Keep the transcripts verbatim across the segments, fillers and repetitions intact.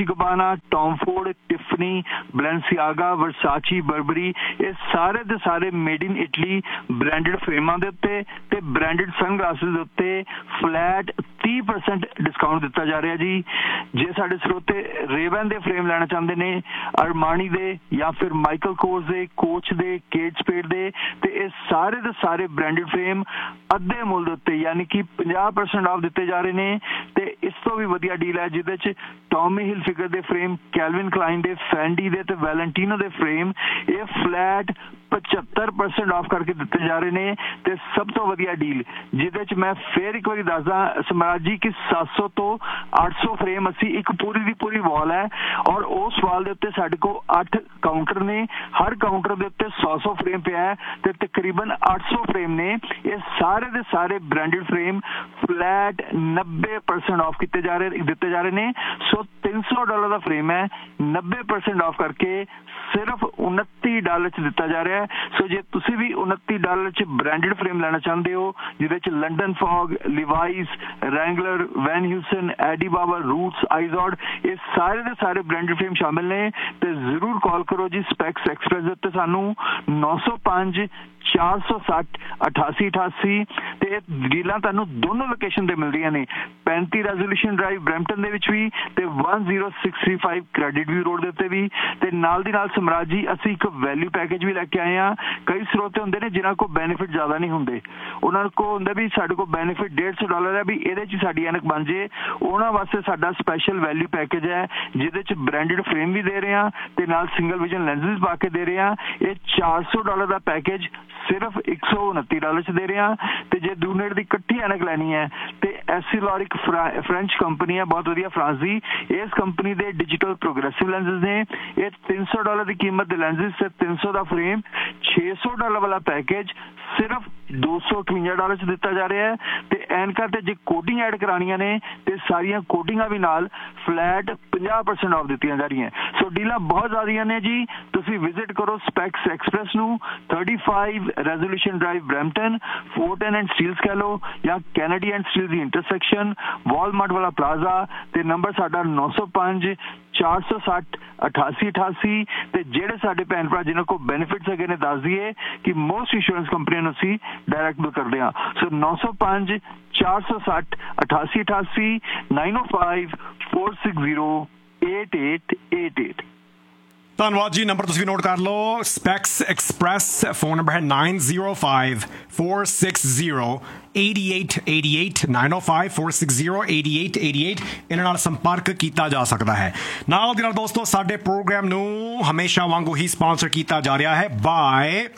गबाना, Tom Ford, Tiffany, Balenciaga, वर्साची, बर्बरी, ये सारे दे सारे मेड इन इटली ब्रांडेड फ्रेमां दे उत्ते ते ब्रांडेड सनग्लासेस दे उत्ते फ्लैट तीस परसेंट डिस्काउंट दिता जा रहा जी। जे साडे स्रोते रेवन दे फ्रेम लेना चाहते ने, अरमानी दे या फिर माइकल कोर्स दे, कोच दे, केट स्पेड दे, ते ये सारे दे सारे ब्रांडेड फ्रेम अद्धे मुल दे उत्ते यानी कि पचास परसेंट ऑफ दिते जा रहे ने। ते इस तो भी वधिया डील है जिहदे च टॉमी हिलफिगर दे फ्रेम, कैल्विन क्लाइन दे, फैंडी दे ते वैलेंटिनो दे फ्रेम ये फ्लैट पचहत्तर परसेंट ऑफ करके दिते जा रहे ने। ते सब तो वधिया डील जिहदे च मैं फिर एक बार दसदा सम्राट जी कि सात सौ तो आठ सौ फ्रेम असी एक पूरी दी पूरी वॉल है और उस वॉल दे उत्ते साडे को आठ काउंटर ने, हर काउंटर दे उत्ते सौ सौ फ्रेम पिया है ते तकरीबन आठ सौ फ्रेम ने। ये सारे दे सारे ब्रांडेड फ्रेम फ्लैट नब्बे परसेंट ऑफ किते जा रहे दिते जा रहे ने। सो तीन सौ डॉलर का फ्रेम है नब्बे परसेंट ऑफ करके सिर्फ उनती डॉलर च दिता जा रहा है। सो जे तुसी भी उनती डॉलर च ब्रांडेड फ्रेम लेना चाहते हो जिहदे च London fog, Levi's, Wrangler, van Hewson, AD Babar, roots, आइजॉड ये सारे दे सारे ब्रांडेड फ्रेम शामिल ने। ते जरूर कॉल करो जी स्पैक्स एक्सप्रेस दे उत्ते सानू नौ सौ पांच चार सौ सठ अठासी अठासी ते डीलां तुहानू दोनों लोकेशन ते मिल रही ने, पैंती रेजोल्यूशन ड्राइव ब्रैम्पटन दे विच भी ते one zero six three five credit view road दे उत्ते भी। ते नाल दी नाल सम्राट जी असी एक वैल्यू पैकेज भी लैके आए हैं। कई स्रोते हुंदे ने जिन्हां को बेनिफिट ज्यादा नहीं हुंदे, उन्हां को हुंदा भी साडे को बेनिफिट डेढ़ सौ डॉलर है भी इहदे च साडी ऐनक बन जे। उन्हां वास्ते साडा स्पैशल वैल्यू पैकेज है जिहदे च ब्रांडेड फ्रेम भी दे रहे हैं ते नाल सिंगल विजन लेंसेज पा के दे रहे हैं। ये चार सौ डॉलर का पैकेज सिर्फ एक सौ उनती डॉलर च दे रहे हैं। ते जे दूनेट की इकट्ठी ऐनक लैनी है तो एसिलॉरिक फ्रेंच कंपनी है, बहुत वधिया फ्रांस की। इस कंपनी के डिजिटल प्रोग्रेसिव लेंसेज ने, ये तीन सौ डॉलर की कीमत के लेंसेज से तीन सौ का फ्रेम, छे सौ डॉलर वाला पैकेज सिर्फ दो सौ अठवंजा डॉलर च दिता जा रहा है। ते एनका ते जे कोटिंग ऐड करानियां ने ते सारियां कोटिंगां भी नाल फ्लैट पचास परसेंट ऑफ दित्तियां जा रही हैं। सो डीलां बहुत ज़्यादा ने जी। तुसीं विजिट करो स्पैक्स एक्सप्रेस नू, पैंतीस resolution drive Brampton, Fortran and steels कह लो या Kennedy and steels the intersection, Walmart वाला प्लाजा ते नंबर साडा नौ सौ पांच चार सौ सठ अठासी अठासी। ते जेड़े साडे भैन भरा जिन्हां को बेनिफिट्स है ने दस दिए कि मोस्ट इंश्योरेंस कंपनी नूं असीं डायरैक्ट भी करते हैं। सो नौ सौ पांच चार सौ सठ अठासी अठासी नाइन ओ five four six zero eight eight eight eight. धन्यवाद जी। नंबर तुसीं नोट कर लो, स्पैक्स एक्सप्रैस फोन नंबर है nine zero five four six zero eight eight eight eight nine ओ five four six zero eight eight eight eight. इन्हां नाल संपर्क किया जा सकता है। नाल दी नाल दोस्तों साडे प्रोग्राम नूं हमेशा वांगू ही स्पॉन्सर किया जा रहा है by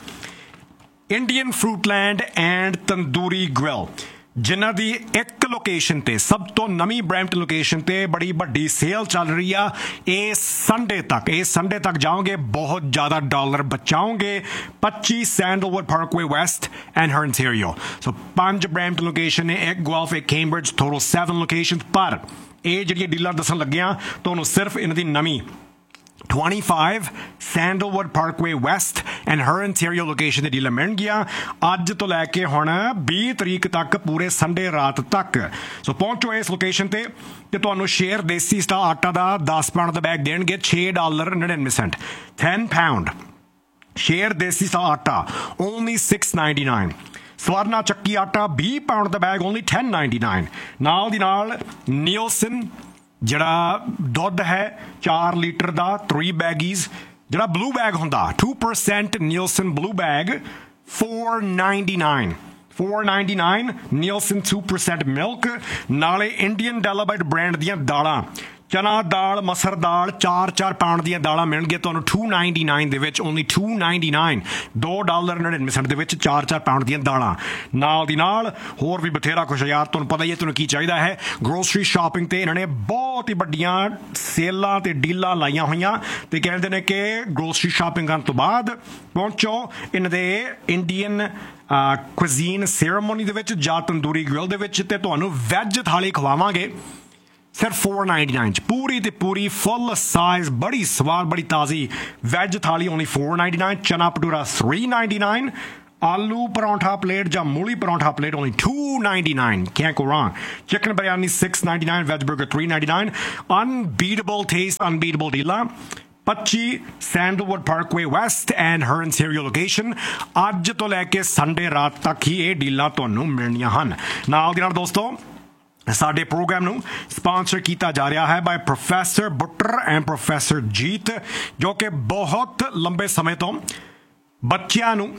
Indian फ्रूटलैंड and tandoori grill, जिन्हां दी एक लोकेशन ते सब तो नवीं ब्रैम्पटन लोकेशन ते बड़ी बड़ी सेल चल रही है। ये संडे तक ये संडे तक जाओगे बहुत ज़्यादा डॉलर बचाओगे। पच्चीस सैंडलवुड पार्कवे वेस्ट एंड हर्नटेरियो। सो पांच ब्रैम्पटन लोकेशन है, एक गुएल्फ, एक कैम्ब्रिज, टोटल सैवन लोकेशन। पर ये जी डीलर दसन लग्या तो सिर्फ इन्हां दी नवीं पच्चीस sandalwood Parkway waste and हर्नटेरियो location के डीलर मिल गया अज तो लैके हुण बीस तरीक तक पूरे संडे रात तक। सो पहुंचो इस लोकेशन ते ते तुहानूं शेयर देसी स्टार आटा का दस पाउंड का बैग देणगे छे dollar नड़िनवे Saint. Ten pound share देसी स्टार आटा only six ninety nine. Swarna चक्की आटा बीस पाउंड का bag only ten ninety nine. नाल दी नाल नीलसन जड़ा दुध है चार लीटर का थ्री बैगीज जड़ा ब्लू बैग होंदा two percent Nielsen blue bag four ninety nine four ninety nine. Nielsen two percent milk नाले इंडियन डेलाबाइट ब्रांड दियां दालां चना दाल मसर दाल चार चार पाउंड दियां दालां मिलणगे तुहानूं to ninety nine they which only to ninety nine दो डॉलर नड़िनवे सेंट दे विच चार चार पाउंड दियां दालां। नाल दी नाल होर भी बथेरा कुछ यार तुहानूं पता ही है तुहानूं की चाहिदा है। ग्रोसरी शॉपिंग ते इन्हां ने बहुत ही वड्डियां सेलां ते डीलां लाइयां होईयां ते कहंदे ने कि ग्रोसरी शॉपिंग करन तो बाद पहुंचो इन्हां दे इंडियन क्विजीन सेरेमोनी दे विच जां तंदूरी ग्रिल दे विच ते तुहानूं वैज थाली खवावांगे सिर्फ फोर नाइनटी नाइन पूरी ते पूरी फुल साइज बड़ी स्वाद बड़ी ताज़ी वैज थाली ओनली फोर नाइनटी नाइन। चना bhatura three ninety nine. Aloo paratha plate ਜਾਂ ਮੂਲੀ paratha plate only two ninety-nine. Can't go wrong. Chicken biryani six ninety-nine. Veg burger three ninety-nine. Unbeatable taste, unbeatable deal. twenty Sandalwood Parkway West and her interior location. ਅੱਜ ਤੋਂ ਲੈ ਕੇ Sunday ਰਾਤ ਤੱਕ ਹੀ ਇਹ ਡੀਲਾਂ ਤੁਹਾਨੂੰ ਮਿਲਣੀਆਂ ਹਨ। ਨਾਲ ਦੀ ਨਾਲ ਦੋਸਤੋ ਸਾਡੇ ਪ੍ਰੋਗਰਾਮ ਨੂੰ ਸਪਾਂਸਰ ਕੀਤਾ ਜਾ ਰਿਹਾ ਹੈ ਬਾਈ ਪ੍ਰੋਫੈਸਰ ਬੁੱਟਰ ਐਂਡ ਪ੍ਰੋਫੈਸਰ ਜੀਤ, ਜੋ ਕਿ ਬਹੁਤ ਲੰਬੇ ਸਮੇਂ ਤੋਂ ਬੱਚਿਆਂ ਨੂੰ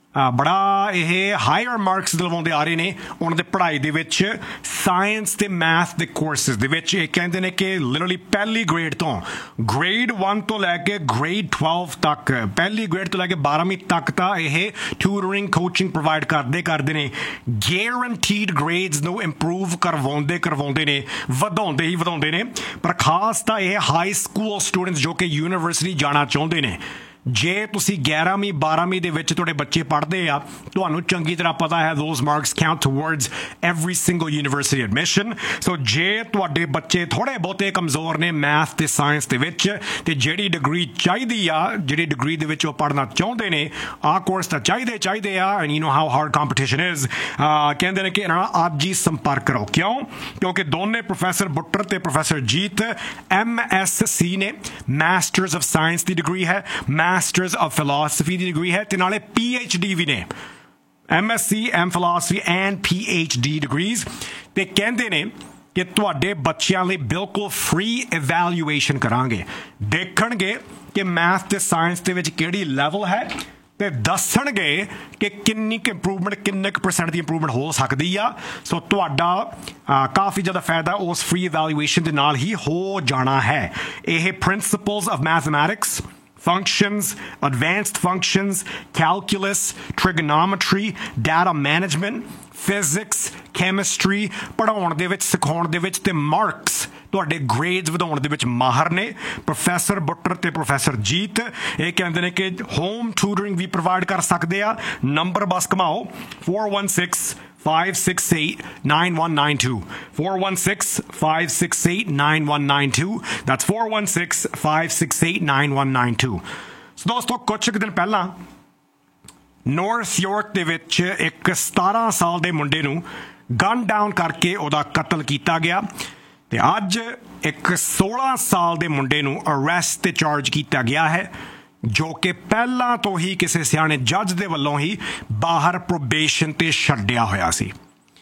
ਬੜਾ ਇਹ ਹਾਇਰ ਮਾਰਕਸ ਦਿਲਵਾਉਂਦੇ ਆ ਰਹੇ ਨੇ ਉਹਨਾਂ ਦੇ ਪੜ੍ਹਾਈ ਦੇ ਵਿੱਚ ਸਾਇੰਸ ਤੇ ਮੈਥ ਦੇ ਕੋਰਸਿਸ ਦੇ ਵਿੱਚ। ਇਹ ਕਹਿੰਦੇ ਨੇ ਕਿ ਲਿਟਰਲੀ ਪਹਿਲੀ ਗ੍ਰੇਡ ਤੋਂ ਗ੍ਰੇਡ one ਤੋਂ ਲੈ ਕੇ ਗ੍ਰੇਡ twelve ਤੱਕ, ਪਹਿਲੀ ਗ੍ਰੇਡ ਤੋਂ ਲੈ ਕੇ ਬਾਰ੍ਹਵੀਂ ਤੱਕ ਤਾਂ ਇਹ ਟਿਊਟਰਿੰਗ ਕੋਚਿੰਗ ਪ੍ਰੋਵਾਈਡ ਕਰਦੇ ਕਰਦੇ ਨੇ। ਗੈਰੰਟੀਡ ਗ੍ਰੇਡਸ ਨੂੰ ਇੰਪਰੂਵ ਕਰਵਾਉਂਦੇ ਕਰਵਾਉਂਦੇ ਨੇ, ਵਧਾਉਂਦੇ ਹੀ ਵਧਾਉਂਦੇ ਨੇ। ਪਰ ਖਾਸ ਤਾਂ ਇਹ ਹਾਈ ਸਕੂਲ ਸਟੂਡੈਂਟਸ ਜੋ ਕਿ ਯੂਨੀਵਰਸਿਟੀ ਜਾਣਾ ਚਾਹੁੰਦੇ ਨੇ। ਜੇ ਤੁਸੀਂ ਗਿਆਰ੍ਹਵੀਂ ਬਾਰ੍ਹਵੀਂ ਦੇ ਵਿੱਚ ਤੁਹਾਡੇ ਬੱਚੇ ਪੜ੍ਹਦੇ ਆ, ਤੁਹਾਨੂੰ ਚੰਗੀ ਤਰ੍ਹਾਂ ਪਤਾ ਹੈ those marks count towards every single university admission. ਸੋ ਜੇ ਤੁਹਾਡੇ ਬੱਚੇ ਥੋੜ੍ਹੇ ਬਹੁਤੇ ਕਮਜ਼ੋਰ ਨੇ ਮੈਥ ਤੇ ਸਾਇੰਸ ਦੇ ਵਿੱਚ, ਤੇ ਜਿਹੜੀ ਡਿਗਰੀ ਚਾਹੀਦੀ ਆ, ਜਿਹੜੀ ਡਿਗਰੀ ਦੇ ਵਿੱਚ ਉਹ ਪੜ੍ਹਨਾ ਚਾਹੁੰਦੇ ਨੇ, ਆਹ ਕੋਰਸ ਤਾਂ ਚਾਹੀਦੇ ਚਾਹੀਦੇ ਆ and you know how hard competition is, ਕਹਿੰਦੇ ਨੇ ਕਿ ਇਹਨਾਂ ਨਾਲ ਅੱਜ ਹੀ ਸੰਪਰਕ ਕਰੋ। ਕਿਉਂ? ਕਿਉਂਕਿ ਦੋਨੇ ਪ੍ਰੋਫੈਸਰ ਬੁੱਟਰ ਤੇ ਪ੍ਰੋਫੈਸਰ ਜੀਤ ਐਮ ਐਸ ਸੀ ਨੇ, masters of science the degree ਹੈ, Masters of Philosophy the degree ਹੈ, ਤੇ ਨਾਲੇ P H D ਵੀ ਨੇ, M S C, M Philosophy and P H D degrees। ਤੇ ਕਹਿੰਦੇ ਨੇ ਕਿ ਤੁਹਾਡੇ ਬੱਚਿਆਂ ਲਈ ਬਿਲਕੁਲ ਫ੍ਰੀ ਇਵੈਲੂਏਸ਼ਨ ਕਰਾਂਗੇ, ਦੇਖਣਗੇ ਕਿ ਮੈਥ ਤੇ ਸਾਇੰਸ ਦੇ ਵਿੱਚ ਕਿਹੜੀ ਲੈਵਲ ਹੈ, ਤੇ ਦੱਸਣਗੇ ਕਿ ਕਿੰਨੀ ਕੁ ਇੰਪਰੂਵਮੈਂਟ, ਕਿੰਨੇ ਕੁ ਪਰਸੈਂਟ ਦੀ ਇੰਪਰੂਵਮੈਂਟ ਹੋ ਸਕਦੀ ਆ। ਸੋ ਤੁਹਾਡਾ ਕਾਫੀ ਜ਼ਿਆਦਾ ਫਾਇਦਾ ਉਸ ਫ੍ਰੀ ਇਵੈਲੂਏਸ਼ਨ ਦੇ ਨਾਲ ਹੀ ਹੋ ਜਾਣਾ ਹੈ। ਇਹ principals of mathematics, functions, advanced functions, calculus, trigonometry, data management, physics, chemistry ਪੜ੍ਹਾਉਣ ਦੇ ਵਿੱਚ, ਸਿਖਾਉਣ ਦੇ ਵਿੱਚ, ਤੇ ਮਾਰਕਸ ਤੁਹਾਡੇ ਗ੍ਰੇਡਸ ਵਧਾਉਣ ਦੇ ਵਿੱਚ ਮਾਹਰ ਨੇ ਪ੍ਰੋਫੈਸਰ ਬੁੱਟਰ ਤੇ ਪ੍ਰੋਫੈਸਰ ਜੀਤ। ਇਹ ਕਹਿੰਦੇ ਨੇ ਕਿ ਹੋਮ ਟਿਊਟਰਿੰਗ ਵੀ ਪ੍ਰੋਵਾਈਡ ਕਰ ਸਕਦੇ ਆ। Number bus ਕਮਾਓ four one six five six eight nine one nine two, four one six five six eight nine one nine two. That's four one six five six eight nine one nine two. ਸੋ ਦੋਸਤੋ ਕੁਝ ਕੁ ਦਿਨ ਪਹਿਲਾਂ north York ਦੇ ਵਿੱਚ ਇੱਕ ਸਤਾਰਾਂ ਸਾਲ ਦੇ ਮੁੰਡੇ ਨੂੰ ਗਨ ਡਾਊਨ ਕਰਕੇ ਉਹਦਾ ਕਤਲ ਕੀਤਾ ਗਿਆ, ਤੇ ਅੱਜ ਇੱਕ ਸੋਲਾਂ ਸਾਲ ਦੇ ਮੁੰਡੇ ਨੂੰ ਅਰੈਸਟ ਤੇ ਚਾਰਜ ਕੀਤਾ ਗਿਆ ਹੈ, ਜੋ ਕਿ ਪਹਿਲਾਂ ਤੋਂ ਹੀ ਕਿਸੇ ਸਿਆਣੇ ਜੱਜ ਦੇ ਵੱਲੋਂ ਹੀ ਬਾਹਰ ਪ੍ਰੋਬੇਸ਼ਨ ਤੇ ਛੱਡਿਆ ਹੋਇਆ ਸੀ।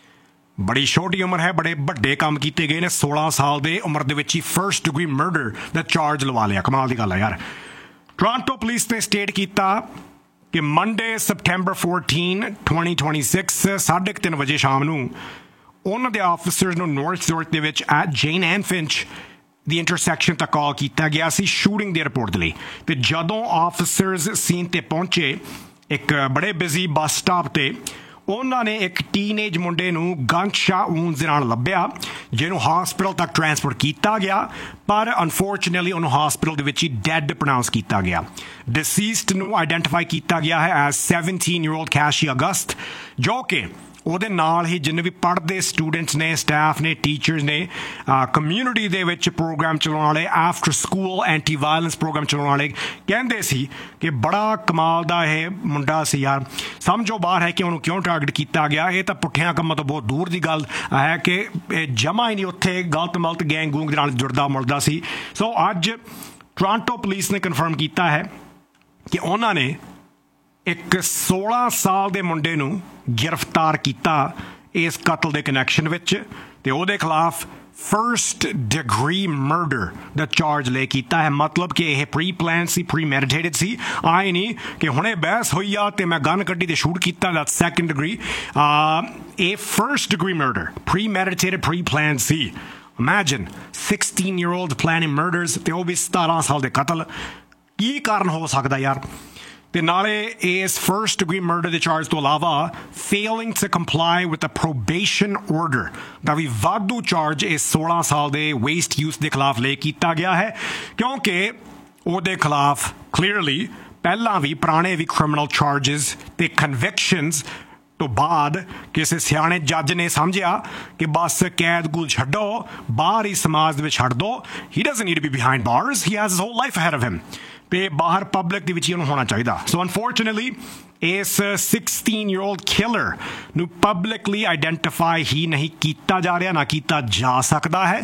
ਬੜੀ ਛੋਟੀ ਉਮਰ ਹੈ, ਬੜੇ ਵੱਡੇ ਕੰਮ ਕੀਤੇ ਗਏ ਨੇ। ਸੋਲਾਂ ਸਾਲ ਦੇ ਉਮਰ ਦੇ ਵਿੱਚ ਹੀ ਫਰਸਟ ਡਿਗਰੀ ਮਰਡਰ ਦਾ ਚਾਰਜ ਲਵਾ ਲਿਆ। ਕਮਾਲ ਦੀ ਗੱਲ ਹੈ ਯਾਰ। ਟੋਰਾਂਟੋ ਪੁਲਿਸ ਨੇ ਸਟੇਟ ਕੀਤਾ ਕਿ Monday September fourteen twenty twenty-six ਸਾਢੇ ਕੁ ਤਿੰਨ ਵਜੇ ਸ਼ਾਮ ਨੂੰ ਉਹਨਾਂ ਦੇ ਆਫਿਸਰਸ ਨੂੰ ਨਾਰਥ ਯਾਰਕ ਦੇ ਵਿੱਚ at Jane and finch the intersection ਤੱਕ ਕਾਲ ਕੀਤਾ ਗਿਆ ਸੀ ਸ਼ੂਟਿੰਗ ਦੀ ਰਿਪੋਰਟ ਦੇ ਲਈ। ਤੇ ਜਦੋਂ ਆਫਿਸਰਸ ਸੀਨ ਤੇ ਪਹੁੰਚੇ ਇੱਕ ਬੜੇ ਬਿਜ਼ੀ ਬੱਸ ਸਟਾਪ ਤੇ, ਉਹਨਾਂ ਨੇ ਇੱਕ ਟੀਨੇਜ ਮੁੰਡੇ ਨੂੰ ਗਨ ਸ਼ਾਟ ਵੂਨਸ ਦੇ ਨਾਲ ਲੱਭਿਆ, ਜਿਹਨੂੰ ਹਸਪੀਟਲ ਤੱਕ ਟਰਾਂਸਪੋਰਟ ਕੀਤਾ ਗਿਆ, ਪਰ ਅਨਫੋਰਚੂਨੇਟਲੀ ਉਹਨੂੰ ਹਸਪੀਟਲ ਦੇ ਵਿੱਚ ਹੀ ਡੈਡ ਪ੍ਰੋਨਾਉਂਸ ਕੀਤਾ ਗਿਆ। ਡਿਸੀਸਡ ਨੂੰ ਆਈਡੈਂਟੀਫਾਈ ਕੀਤਾ ਗਿਆ ਹੈ as seventeen year old Kashi August, ਜੋ ਕਿ ਉਹਦੇ ਨਾਲ ਹੀ ਜਿੰਨੇ ਵੀ ਪੜ੍ਹਦੇ ਸਟੂਡੈਂਟਸ ਨੇ, ਸਟਾਫ ਨੇ, ਟੀਚਰਸ ਨੇ, ਕਮਿਊਨਿਟੀ ਦੇ ਵਿੱਚ ਪ੍ਰੋਗਰਾਮ ਚਲਾਉਣ ਵਾਲੇ, after school anti violence programme ਚਲਾਉਣ ਵਾਲੇ, ਕਹਿੰਦੇ ਸੀ ਕਿ ਬੜਾ ਕਮਾਲ ਦਾ ਇਹ ਮੁੰਡਾ ਸੀ ਯਾਰ। ਸਮਝੋ ਬਾਹਰ ਹੈ ਕਿ ਉਹਨੂੰ ਕਿਉਂ ਟਾਰਗੇਟ ਕੀਤਾ ਗਿਆ। ਇਹ ਤਾਂ ਪੁੱਠਿਆਂ ਕੰਮਾਂ ਤੋਂ ਬਹੁਤ ਦੂਰ ਦੀ ਗੱਲ ਹੈ ਕਿ ਇਹ ਜਮਾ ਹੀ ਨਹੀਂ ਉੱਥੇ ਗਲਤ ਮਲਤ ਗੈਂਗ ਗੂੰਗ ਦੇ ਨਾਲ ਜੁੜਦਾ ਮੁਲਦਾ ਸੀ। ਸੋ ਅੱਜ ਟੋਰਾਂਟੋ ਪੁਲਿਸ ਨੇ ਕਨਫਰਮ ਕੀਤਾ ਹੈ ਕਿ ਉਹਨਾਂ ਨੇ ਇੱਕ ਸੋਲਾਂ ਸਾਲ ਦੇ ਮੁੰਡੇ ਨੂੰ ਗ੍ਰਿਫਤਾਰ ਕੀਤਾ ਇਸ ਕਤਲ ਦੇ ਕਨੈਕਸ਼ਨ ਵਿੱਚ, ਤੇ ਉਹਦੇ ਖਿਲਾਫ ਫਰਸਟ ਡਿਗਰੀ ਮਰਡਰ ਦਾ ਚਾਰਜ ਲੈ ਕੀਤਾ ਹੈ। ਮਤਲਬ ਕਿ ਇਹ ਪ੍ਰੀ ਪਲਾਨ ਸੀ, ਪ੍ਰੀ ਮੈਡੀਟੇਟਡ ਸੀ। ਆਏ ਨਹੀਂ ਕਿ ਹੁਣੇ ਬਹਿਸ ਹੋਈ ਆ ਤੇ ਮੈਂ ਗਨ ਕੱਢੀ ਤੇ ਸ਼ੂਟ ਕੀਤਾ, ਦੈਟ ਸੈਕੰਡ ਡਿਗਰੀ। ਇਹ first degree murder pre ਮੈਡੀਟੇਟਡ, pre plan ਸੀ। Imagine sixteen year old planning murders, ਤੇ ਉਹ ਵੀ ਸਤਾਰਾਂ ਸਾਲ ਦੇ ਕਤਲ। ਕੀ ਕਾਰਨ ਹੋ ਸਕਦਾ ਯਾਰ? ਤੇ ਨਾਲੇ ਇਸ ਫਰਸਟ ਡਿਗਰੀ ਮਰਡਰ ਦੇ ਚਾਰਜ ਤੋਂ ਇਲਾਵਾ ਫੇਲਿੰਗ to comply with a probation order ਦਾ ਵੀ ਵਾਧੂ ਚਾਰਜ ਇਸ ਸੋਲਾਂ ਸਾਲ ਦੇ ਵੇਸਟ ਯੂਥ ਦੇ ਖਿਲਾਫ ਲੈ ਕੀਤਾ ਗਿਆ ਹੈ, ਕਿਉਂਕਿ ਉਹਦੇ ਖਿਲਾਫ ਕਲੀਅਰਲੀ ਪਹਿਲਾਂ ਵੀ ਪੁਰਾਣੇ ਵੀ ਕ੍ਰਿਮੀਨਲ ਚਾਰਜਸ ਤੇ ਕਨਵਿਕਸ਼ਨਸ ਤੋਂ ਬਾਅਦ ਕਿਸੇ ਸਿਆਣੇ ਜੱਜ ਨੇ ਸਮਝਿਆ ਕਿ ਬਸ ਕੈਦ ਕੂਦ ਛੱਡੋ, ਬਾਹਰ ਹੀ ਸਮਾਜ ਦੇ ਵਿੱਚ ਛੱਡ ਦੋ। ਹੀ doesn't need to be behind ਬਾਰਸ, he has his hole life ahead of him. ਤੇ ਬਾਹਰ ਪਬਲਿਕ ਦੇ ਵਿੱਚ ਹੀ ਉਹਨੂੰ ਹੋਣਾ ਚਾਹੀਦਾ। ਸੋ ਅਨਫੋਰਚੂਨੇਟਲੀ ਇਸ ਸਿਕਸਟੀਨ ਈਅਰ ਓਲਡ ਕਿਲਰ ਨੂੰ ਪਬਲਿਕਲੀ ਆਈਡੈਂਟੀਫਾਈ ਹੀ ਨਹੀਂ ਕੀਤਾ ਜਾ ਰਿਹਾ, ਨਾ ਕੀਤਾ ਜਾ ਸਕਦਾ ਹੈ।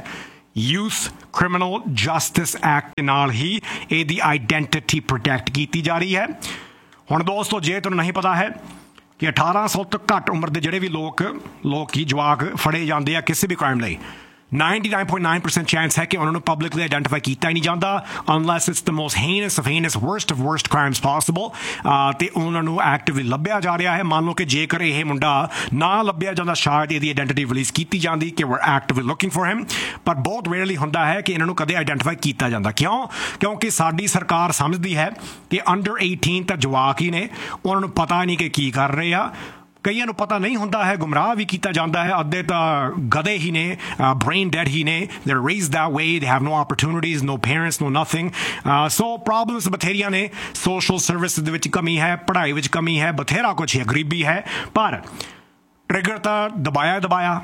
ਯੂਥ ਕ੍ਰਿਮੀਨਲ ਜਸਟਿਸ ਐਕਟ ਨਾਲ ਹੀ ਇਹਦੀ ਆਈਡੈਂਟਿਟੀ ਪ੍ਰੋਟੈਕਟ ਕੀਤੀ ਜਾ ਰਹੀ ਹੈ। ਹੁਣ ਦੋਸਤੋ, ਜੇ ਤੁਹਾਨੂੰ ਨਹੀਂ ਪਤਾ ਹੈ ਕਿ ਅਠਾਰਾਂ ਸਾਲ ਤੋਂ ਘੱਟ ਉਮਰ ਦੇ ਜਿਹੜੇ ਵੀ ਲੋਕ ਲੋਕ ਹੀ ਜਵਾਕ ਫੜੇ ਜਾਂਦੇ ਆ ਕਿਸੇ ਵੀ ਕ੍ਰਾਈਮ ਲਈ, ninety-nine point nine percent chance ਹੈ ਕਿ ਉਹਨਾਂ ਨੂੰ ਪਬਲਿਕਲੀ ਆਈਡੈਂਟੀਫਾਈ ਕੀਤਾ ਹੀ ਨਹੀਂ ਜਾਂਦਾ unless it's the most heinous of heinous worst of worst crimes possible, ਤੇ ਉਹਨਾਂ ਨੂੰ ਐਕਟਿਵਲੀ ਲੱਭਿਆ ਜਾ ਰਿਹਾ ਹੈ। ਮੰਨ ਲਓ ਕਿ ਜੇਕਰ ਇਹ ਮੁੰਡਾ ਨਾ ਲੱਭਿਆ ਜਾਂਦਾ, ਸ਼ਾਇਦ ਇਹਦੀ ਆਈਡੈਂਟਿਟੀ ਰਿਲੀਜ਼ ਕੀਤੀ ਜਾਂਦੀ ਕਿ we're actively looking for him, ਪਰ ਬਹੁਤ ਰੇਅਰਲੀ ਹੁੰਦਾ ਹੈ ਕਿ ਇਹਨਾਂ ਨੂੰ ਕਦੇ ਆਈਡੈਂਟੀਫਾਈ ਕੀਤਾ ਜਾਂਦਾ। ਕਿਉਂ? ਕਿਉਂਕਿ ਸਾਡੀ ਸਰਕਾਰ ਸਮਝਦੀ ਹੈ ਕਿ ਅੰਡਰ eighteen ਤਾਂ ਜਵਾਕ ਹੀ ਨੇ, ਉਹਨਾਂ ਨੂੰ ਪਤਾ ਨਹੀਂ ਕਿ ਕੀ ਕਰ ਰਹੇ ਆ। ਕਈਆਂ ਨੂੰ ਪਤਾ ਨਹੀਂ ਹੁੰਦਾ ਹੈ, ਗੁੰਮਰਾਹ ਵੀ ਕੀਤਾ ਜਾਂਦਾ ਹੈ। ਅੱਧੇ ਤਾਂ ਗਧੇ ਹੀ ਨੇ, ਬ੍ਰੇਨ ਡੈਡ ਹੀ ਨੇ, they're raised that way, they have no opportunities, no parents, no nothing, so problems ਬਥੇਰੀਆਂ ਨੇ। ਸੋਸ਼ਲ ਸਰਵਿਸ ਦੇ ਵਿੱਚ ਕਮੀ ਹੈ, ਪੜ੍ਹਾਈ ਵਿੱਚ ਕਮੀ ਹੈ, ਬਥੇਰਾ ਕੁਛ ਹੈ, ਗਰੀਬੀ ਹੈ, ਪਰ ਟ੍ਰਿਗਰ ਤਾਂ ਦਬਾਇਆ ਦਬਾਇਆ,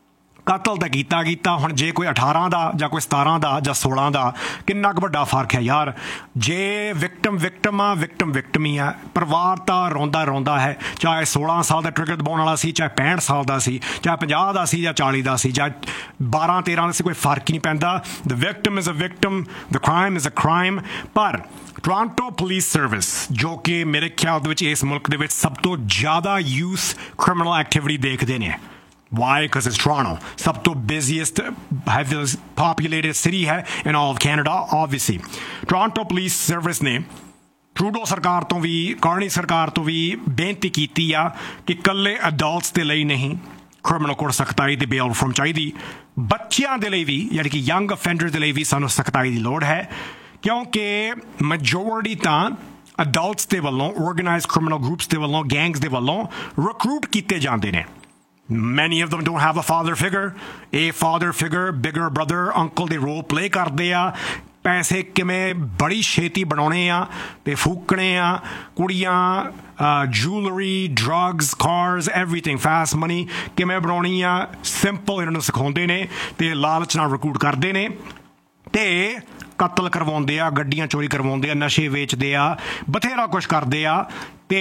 ਕਤਲ ਤਾਂ ਕੀਤਾ ਕੀਤਾ। ਹੁਣ ਜੇ ਕੋਈ ਅਠਾਰਾਂ ਦਾ ਜਾਂ ਕੋਈ ਸਤਾਰਾਂ ਦਾ ਜਾਂ ਸੋਲਾਂ ਦਾ, ਕਿੰਨਾ ਕੁ ਵੱਡਾ ਫਰਕ ਹੈ ਯਾਰ। ਜੇ ਵਿਕਟਮ ਵਿਕਟਮ ਆ, ਵਿਕਟਮ ਵਿਕਟਮ ਹੀ ਆ। ਪਰਿਵਾਰ ਤਾਂ ਰੋਂਦਾ ਰੋਂਦਾ ਹੈ, ਚਾਹੇ ਸੋਲਾਂ ਸਾਲ ਦਾ ਟ੍ਰਿਗਰ ਦਬਾਉਣ ਵਾਲਾ ਸੀ, ਚਾਹੇ ਪੈਂਹਠ ਸਾਲ ਦਾ ਸੀ, ਚਾਹੇ ਪੰਜਾਹ ਦਾ ਸੀ ਜਾਂ ਚਾਲੀ ਦਾ ਸੀ, ਜਾਂ ਬਾਰਾਂ ਤੇਰਾਂ ਦਾ ਸੀ, ਕੋਈ ਫਰਕ ਹੀ ਨਹੀਂ ਪੈਂਦਾ। ਦ victim is a victim, the crime is a crime. ਪਰ ਟੋਰਾਂਟੋ ਪੁਲਿਸ ਸਰਵਿਸ, ਜੋ ਕਿ ਮੇਰੇ ਖਿਆਲ ਦੇ ਵਿੱਚ ਇਸ ਮੁਲਕ ਦੇ ਵਿੱਚ ਸਭ ਤੋਂ ਜ਼ਿਆਦਾ ਯੂਥ ਕ੍ਰਿਮੀਨਲ ਐਕਟੀਵਿਟੀ ਦੇਖਦੇ ਨੇ। Why? Because it's Toronto. ਸਭ ਤੋਂ busiest, heaviest populated city ਹੈ in all of Canada, obviously. Toronto Police Service ਨੇ ਟਰੂਡੋ ਸਰਕਾਰ ਤੋਂ ਵੀ, ਕਾਰਨੀ ਸਰਕਾਰ ਤੋਂ ਵੀ ਬੇਨਤੀ ਕੀਤੀ ਆ ਕਿ ਇਕੱਲੇ ਅਡਲਟਸ ਦੇ ਲਈ ਨਹੀਂ ਕ੍ਰਿਮੀਨਲ ਕੋਰਟ ਸਖਤਾਈ ਤੇ ਬੇਲ ਰਿਫਾਰਮ ਚਾਹੀਦੀ, ਬੱਚਿਆਂ ਦੇ ਲਈ ਵੀ, ਯਾਨੀ ਕਿ ਯੰਗ ਅਫੈਂਡਰ ਦੇ ਲਈ ਵੀ ਸਾਨੂੰ ਸਖਤਾਈ ਦੀ ਲੋੜ ਹੈ। ਕਿਉਂਕਿ ਮੈਜੋਰਟੀ ਤਾਂ ਅਡਲਟਸ ਦੇ ਵੱਲੋਂ, ਆਰਗੇਨਾਈਜ਼ਡ ਕ੍ਰਿਮੀਨਲ ਗਰੁੱਪਸ ਦੇ ਵੱਲੋਂ, ਗੈਂਗਸ ਦੇ ਵੱਲੋਂ ਰਿਕਰੂਟ ਕੀਤੇ ਜਾਂਦੇ ਨੇ। Many of them don't have a father figure, a father figure, bigger brother, uncle ਦੇ ਰੋਲ ਪਲੇ ਕਰਦੇ ਆ। ਪੈਸੇ ਕਿਵੇਂ ਬੜੀ ਛੇਤੀ ਬਣਾਉਣੇ ਆ ਤੇ ਫੂਕਣੇ ਆ, ਕੁੜੀਆਂ, jewellery, drugs, cars, everything, fast money ਕਿਵੇਂ ਬਣਾਉਣੀ ਆ, ਸਿੰਪਲ ਇਹਨਾਂ ਨੂੰ ਸਿਖਾਉਂਦੇ ਨੇ ਤੇ ਲਾਲਚ ਨਾਲ ਰਿਕਰੂਟ ਕਰਦੇ ਨੇ ਤੇ ਕਤਲ ਕਰਵਾਉਂਦੇ ਆ, ਗੱਡੀਆਂ ਚੋਰੀ ਕਰਵਾਉਂਦੇ ਆ, ਨਸ਼ੇ ਵੇਚਦੇ ਆ, ਬਥੇਰਾ ਕੁਛ ਕਰਦੇ ਆ ਤੇ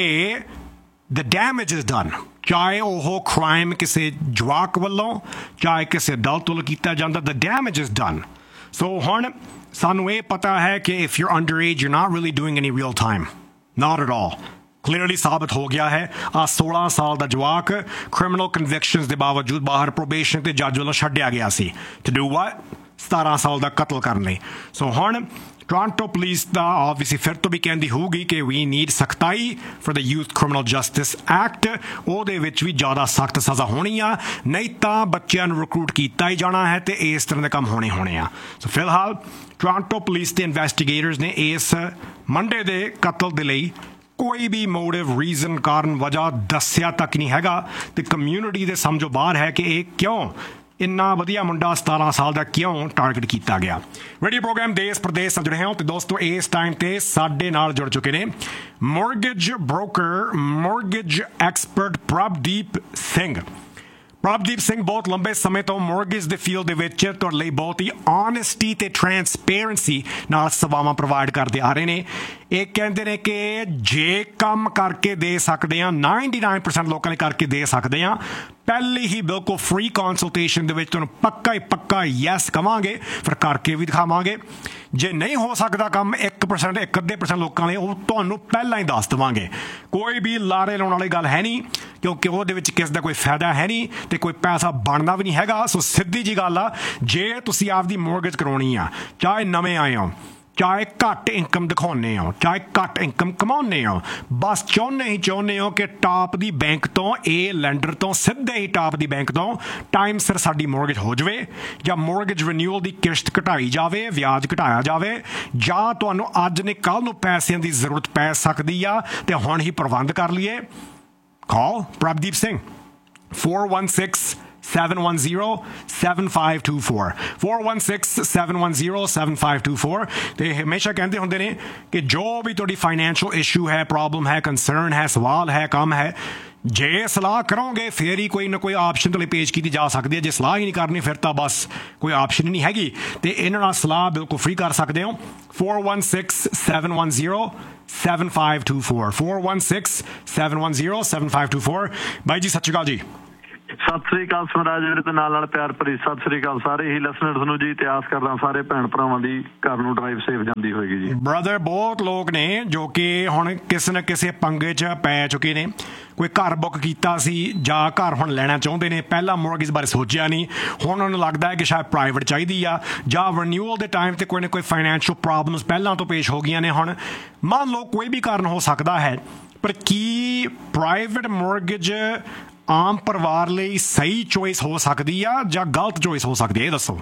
the damage is done। ਚਾਹੇ ਉਹ ਕ੍ਰਾਈਮ ਕਿਸੇ ਜਵਾਕ ਵੱਲੋਂ, ਚਾਹੇ ਕਿਸੇ ਅਡਲਟ ਵੱਲੋਂ ਕੀਤਾ ਜਾਂਦਾ, the damage is done। ਸੋ ਹੁਣ ਸਾਨੂੰ ਇਹ ਪਤਾ ਹੈ ਕਿ if you're underage, you're not really doing any real time, not at all। Clearly ਸਾਬਤ ਹੋ ਗਿਆ ਹੈ। ਆ ਸੋਲਾਂ ਸਾਲ ਦਾ ਜਵਾਕ ਕ੍ਰਿਮੀਨਲ ਕਨਵਿਕਸ਼ਨਸ ਦੇ ਬਾਵਜੂਦ ਬਾਹਰ ਪ੍ਰੋਬੇਸ਼ਨ ਤੇ ਜੱਜ ਵੱਲੋਂ ਛੱਡਿਆ ਗਿਆ ਸੀ to do what? ਸਤਾਰਾਂ ਸਾਲ ਦਾ ਕਤਲ ਕਰਨ ਲਈ। ਸੋ ਹੁਣ ਟੋਰਾਂਟੋ ਪੁਲਿਸ ਦਾ ਆਬਵੀਅਸਲੀ ਫਿਰ ਤੋਂ ਵੀ ਕਹਿੰਦੀ ਹੋਊਗੀ ਕਿ ਵੀ need ਸਖਤਾਈ for the youth criminal justice act. ਉਹਦੇ ਵਿੱਚ ਵੀ ਜ਼ਿਆਦਾ ਸਖਤ ਸਜ਼ਾ ਹੋਣੀ ਆ, ਨਹੀਂ ਤਾਂ ਬੱਚਿਆਂ ਨੂੰ ਰਿਕਰੂਟ ਕੀਤਾ ਹੀ ਜਾਣਾ ਹੈ ਤੇ ਇਸ ਤਰ੍ਹਾਂ ਦੇ ਕੰਮ ਹੋਣੇ ਹੋਣੇ ਆ। ਸੋ ਫਿਲਹਾਲ ਟੋਰਾਂਟੋ ਪੁਲਿਸ ਦੇ ਇਨਵੈਸਟੀਗੇਟਰਸ ਨੇ ਇਸ ਮੰਡੇ ਦੇ ਕਤਲ ਦੇ ਲਈ ਕੋਈ ਵੀ ਮੋਟਿਵ, ਰੀਜ਼ਨ, ਕਾਰਨ, ਵਜ੍ਹਾ ਦੱਸਿਆ ਤੱਕ ਨਹੀਂ ਹੈਗਾ ਤੇ ਕਮਿਊਨਿਟੀ ਦੇ ਸਮਝੋ ਬਾਹਰ ਹੈ ਕਿ ਇਹ ਕਿਉਂ ਇੰਨਾ ਵਧੀਆ ਮੁੰਡਾ ਸਤਾਰਾਂ ਸਾਲ ਦਾ ਕਿਉਂ ਟਾਰਗੇਟ ਕੀਤਾ ਗਿਆ। ਰੇਡੀਓ ਪ੍ਰੋਗਰਾਮ ਦੇਸ਼ ਪ੍ਰਦੇਸ਼ ਨਾਲ ਜੁੜੇ ਹੋ ਤੇ ਦੋਸਤੋ ਇਸ ਟਾਈਮ ਤੇ ਸਾਡੇ ਨਾਲ ਜੁੜ ਚੁੱਕੇ ਨੇ mortgage broker, mortgage expert Prabhdeep Singh. Prabhdeep Singh ਬਹੁਤ ਲੰਬੇ ਸਮੇਂ ਤੋਂ ਮੌਰਗੇਜ ਦੇ ਫੀਲਡ ਦੇ ਵਿੱਚ ਤੁਹਾਡੇ ਲਈ ਬਹੁਤ ਹੀ ਆਨੈਸਟੀ ਤੇ ਟਰਾਂਸਪੇਰੈਂਸੀ ਨਾਲ ਸੇਵਾਵਾਂ ਪ੍ਰੋਵਾਈਡ ਕਰਦੇ ਆ ਰਹੇ ਨੇ। ਇਹ ਕਹਿੰਦੇ ਨੇ ਕਿ ਜੇ ਕੰਮ ਕਰਕੇ ਦੇ ਸਕਦੇ ਆ, ninety-nine percent ਲੋਕਾਂ ਨੇ ਕਰਕੇ ਦੇ ਸਕਦੇ ਆ, ਪਹਿਲੀ ਹੀ ਬਿਲਕੁਲ ਫ੍ਰੀ ਕੰਸਲਟੇਸ਼ਨ ਦੇ ਵਿੱਚ ਤੁਹਾਨੂੰ ਪੱਕਾ ਹੀ ਪੱਕਾ ਯੈਸ ਕਵਾਂਗੇ, ਫਿਰ ਕਰਕੇ ਵੀ ਦਿਖਾਵਾਂਗੇ। ਜੇ ਨਹੀਂ ਹੋ ਸਕਦਾ ਕੰਮ ਇੱਕ ਪਰਸੈਂਟ, ਇੱਕ ਅੱਧੇ ਪਰਸੈਂਟ ਲੋਕਾਂ ਲਈ, ਉਹ ਤੁਹਾਨੂੰ ਪਹਿਲਾਂ ਹੀ ਦੱਸ ਦੇਵਾਂਗੇ। ਕੋਈ ਵੀ ਲਾਰੇ ਲਾਉਣ ਵਾਲੀ ਗੱਲ ਹੈ ਨਹੀਂ, ਕਿਉਂਕਿ ਉਹਦੇ ਵਿੱਚ ਕਿਸ ਦਾ ਕੋਈ ਫਾਇਦਾ ਹੈ ਨਹੀਂ ਤੇ ਕੋਈ ਪੈਸਾ ਬਣਨਾ ਵੀ ਨਹੀਂ ਹੈਗਾ। ਸੋ ਸਿੱਧੀ ਜੀ ਗੱਲ ਆ, ਜੇ ਤੁਸੀਂ ਆਪਦੀ ਮੌਰਗੇਜ ਕਰਾਉਣੀ ਆ, ਚਾਹੇ ਨਵੇਂ ਆਏ ਹੋ, ਚਾਹੇ ਘੱਟ ਇਨਕਮ ਦਿਖਾਉਂਦੇ ਹੋ, ਚਾਹੇ ਘੱਟ ਇਨਕਮ ਕਮਾਉਂਦੇ ਹੋ, ਬਸ ਚਾਹੁੰਦੇ ਹੀ ਚਾਹੁੰਦੇ ਹੋ ਕਿ ਟਾਪ ਦੀ ਬੈਂਕ ਤੋਂ, ਇਹ ਲੈਂਡਰ ਤੋਂ ਸਿੱਧੇ ਹੀ ਟਾਪ ਦੀ ਬੈਂਕ ਤੋਂ ਟਾਈਮ ਸਿਰ ਸਾਡੀ ਮੌਰਗੇਜ ਹੋ ਜਾਵੇ, ਜਾਂ ਮੌਰਗੇਜ ਰਿਨਿਊਅਲ ਦੀ ਕਿਸ਼ਤ ਘਟਾਈ ਜਾਵੇ, ਵਿਆਜ ਘਟਾਇਆ ਜਾਵੇ, ਜਾਂ ਤੁਹਾਨੂੰ ਅੱਜ ਨੇ ਕੱਲ੍ਹ ਨੂੰ ਪੈਸਿਆਂ ਦੀ ਜ਼ਰੂਰਤ ਪੈ ਸਕਦੀ ਆ ਤੇ ਹੁਣ ਹੀ ਪ੍ਰਬੰਧ ਕਰ ਲਈਏ, ਕਾਲ Prabhdeep Singh four one six seven one zero seven five two four four one six seven one zero seven five two four। ਤੇ ਹਮੇਸ਼ਾ ਕਹਿੰਦੇ ਹੁੰਦੇ ਨੇ ਕਿ ਜੋ ਵੀ ਤੁਹਾਡੀ ਫਾਈਨੈਂਸ਼ੀਅਲ ਇਸ਼ੂ ਹੈ, ਪ੍ਰੋਬਲਮ ਹੈ, ਕੰਸਰਨ ਹੈ, ਸਵਾਲ ਹੈ, ਕੰਮ ਹੈ, ਜੇ ਸਲਾਹ ਕਰੋਗੇ ਫਿਰ ਹੀ ਕੋਈ ਨਾ ਕੋਈ ਆਪਸ਼ਨ ਤੁਹਾਡੇ ਪੇਸ਼ ਕੀਤੀ ਜਾ ਸਕਦੀ ਹੈ। ਜੇ ਸਲਾਹ ਹੀ ਨਹੀਂ ਕਰਨੀ ਫਿਰ ਤਾਂ ਬਸ ਕੋਈ ਆਪਸ਼ਨ ਹੀ ਨਹੀਂ ਹੈਗੀ। ਤੇ ਇਹਨਾਂ ਨਾਲ ਸਲਾਹ ਬਿਲਕੁਲ ਫ੍ਰੀ ਕਰ ਸਕਦੇ ਹੋ। four one six seven one zero seven five two four four one six seven one zero seven five two four। ਬਾਈ ਜੀ ਸਤਿ ਸ਼੍ਰੀ ਅਕਾਲ ਜੀ। ਸਤਿ ਸ੍ਰੀ ਅਕਾਲ ਸਮਰਾਜ ਵੀਰੇ ਤੇ ਨਾਲ ਨਾਲ ਪਿਆਰ ਭਰੀ ਸਤਿ ਸ੍ਰੀ ਅਕਾਲ ਸਾਰੇ ਹੀ ਲਿਸਨਰਸ ਨੂੰ ਜੀ। ਤੇ ਆਸ ਕਰਦਾ ਸਾਰੇ ਭੈਣ ਭਰਾਵਾਂ ਦੀ ਘਰ ਨੂੰ ਡਰਾਈਵ ਸੇਫ ਜਾਂਦੀ ਹੋਏਗੀ ਜੀ। ਬ੍ਰਦਰ ਬਹੁਤ ਲੋਕ ਨੇ ਜੋ ਕਿ ਹੁਣ ਕਿਸੇ ਨਾ ਕਿਸੇ ਪੰਗੇ 'ਚ ਪੈ ਚੁੱਕੇ ਨੇ। ਕੋਈ ਘਰ ਬੁੱਕ ਕੀਤਾ ਸੀ ਜਾਂ ਘਰ ਹੁਣ ਲੈਣਾ ਚਾਹੁੰਦੇ ਨੇ, ਪਹਿਲਾਂ ਮੋਰਗੇਜ ਬਾਰੇ ਸੋਚਿਆ ਨਹੀਂ, ਹੁਣ ਉਹਨਾਂ ਨੂੰ ਲੱਗਦਾ ਹੈ ਕਿ ਸ਼ਾਇਦ ਪ੍ਰਾਈਵੇਟ ਚਾਹੀਦੀ ਆ, ਜਾਂ ਰਿਨਿਊਅਲ ਦੇ ਟਾਈਮ 'ਤੇ ਕੋਈ ਨਾ ਕੋਈ ਫਾਈਨੈਂਸ਼ੀਅਲ ਪ੍ਰੋਬਲਮਸ ਪਹਿਲਾਂ ਤੋਂ ਪੇਸ਼ ਹੋ ਗਈਆਂ ਨੇ। ਹੁਣ ਮੰਨ ਲਓ ਕੋਈ ਵੀ ਕਾਰਨ ਹੋ ਸਕਦਾ ਹੈ, ਪਰ ਕੀ ਪ੍ਰਾਈਵੇਟ ਮੋਰਗੇਜ ਆਮ ਪਰਿਵਾਰ ਲਈ ਸਹੀ ਚੋਇਸ ਹੋ ਸਕਦੀ ਆ ਜਾਂ ਗਲਤ ਚੋਇਸ ਹੋ ਸਕਦੀ ਹੈ, ਇਹ ਦੱਸੋ।